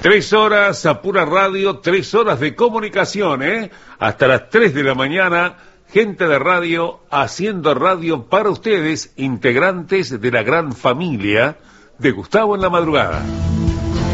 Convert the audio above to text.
3 horas a pura radio, 3 horas de comunicación, hasta las 3 de la mañana, gente de radio haciendo radio para ustedes, integrantes de la gran familia de Gustavo en la Madrugada.